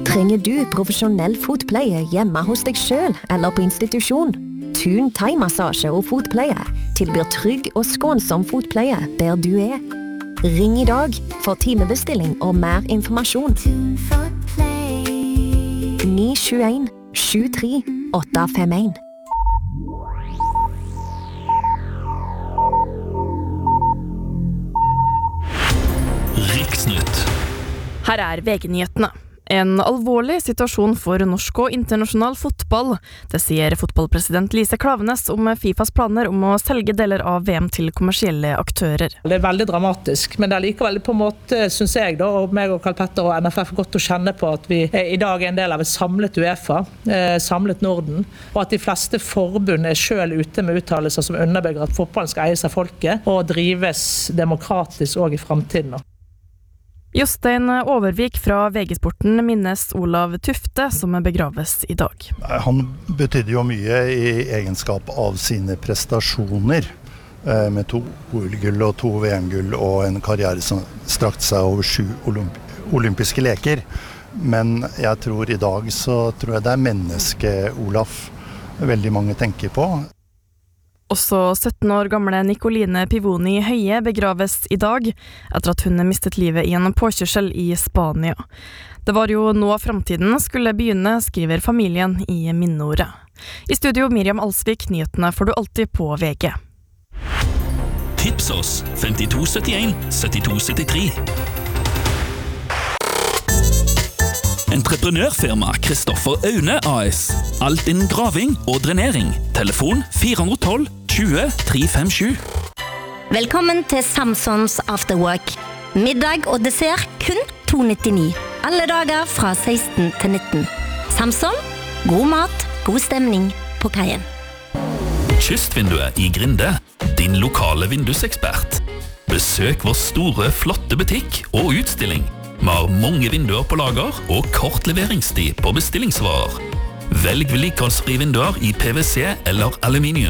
Trenger du profesjonell fotpleie hjemme hos deg selv eller på institusjon? Thun thai-massasje og fotpleie tilbyr trygg og skånsom fotpleie der du er. Ring i dag for timebestilling og mer informasjon. 921 73 851. Riksnytt. Her VG-nyhetene. En alvorlig situasjon for norsk og internasjonal fotball. Det sier fotballpresident Lise Klaveness om FIFAs planer om å selge deler av VM til kommersielle aktører. Det veldig dramatisk, men det likevel på en måte, synes jeg da, og meg og Karl Petter og NFF godt å kjenne på at vi i dag en del av et samlet UEFA, samlet Norden, og at de fleste forbund selv ute med uttalelser som underbygger at fotballen skal eies av folket og drives demokratisk også i fremtiden. Jostein Overvik fra VG-sporten minnes Olav Tufte som begraves i dag. Han betydde jo mye i egenskap av sine prestasjoner, med 2 OL-gull og 2 VM-gull og en karriere som strakte seg over 7 olympiske leker. Men jeg tror i dag så tror jeg det mennesket Olaf veldig mange tenker på. Også 17 år gamle Nicoline Pivoni Høie begraves i dag, etter at hun mistet livet i en påkjørsel i Spania. Det var jo nå fremtiden skulle begynne, skriver familien i minneordet. I studio Miriam Alsvik, nyhetene får du alltid på VG. Tips oss 5271 7273. Entreprenørfirma Kristoffer Aune AS. Alt innen graving og drenering. Telefon 412 20 357. Velkommen til Samsons Afterwork. Middag og dessert kun 299. Alle dager fra 16 til 19. Samson, god mat, god stemning på kaien. Kystvinduet i Grinde. Din lokale vindusekspert. Besøk vår store, flotte butikk og utstilling. Vi har mange vinduer på lager og kort leveringstid på bestillingsvarer. Velg vedlikeholdsfrie vinduer i PVC eller aluminium.